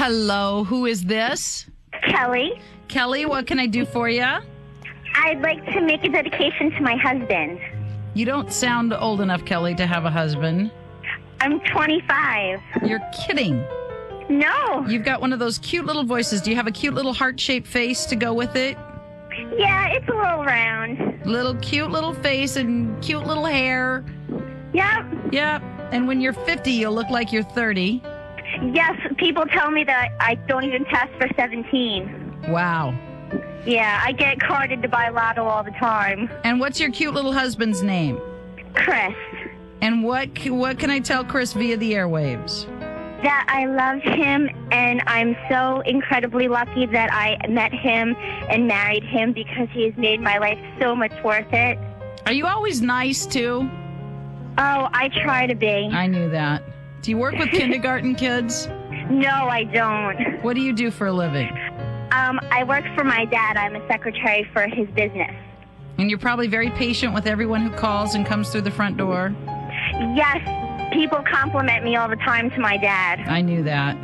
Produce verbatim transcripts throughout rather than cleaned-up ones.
Hello, who is this? Kelly. Kelly, what can I do for you? I'd like to make a dedication to my husband. You don't sound old enough, Kelly, to have a husband. I'm twenty-five. You're kidding. No. You've got one of those cute little voices. Do you have a cute little heart-shaped face to go with it? Yeah, it's a little round. Little cute little face and cute little hair. Yep. Yep. And when you're fifty, you'll look like you're thirty. Yes, people tell me that I don't even test for seventeen. Wow. Yeah, I get carded to buy lotto all the time. And what's your cute little husband's name? Chris. And what what can I tell Chris via the airwaves? That I love him, and I'm so incredibly lucky that I met him and married him because he has made my life so much worth it. Are you always nice, too? Oh, I try to be. I knew that. Do you work with kindergarten kids? No, I don't. What do you do for a living? Um, I work for my dad. I'm a secretary for his business. And you're probably very patient with everyone who calls and comes through the front door? Yes, people compliment me all the time to my dad. I knew that.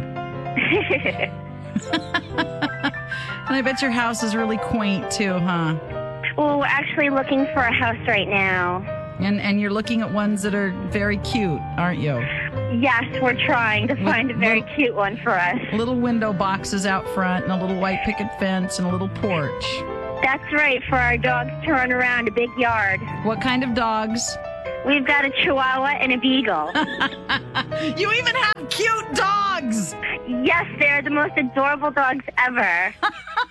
And I bet your house is really quaint, too, huh? Well, we're actually looking for a house right now. And and you're looking at ones that are very cute, aren't you? Yes, we're trying to find a very little- cute one for us. Little window boxes out front and a little white picket fence and a little porch. That's right, for our dogs to run around, a big yard. What kind of dogs? We've got a Chihuahua and a Beagle. You even have cute dogs! Yes, they're the most adorable dogs ever.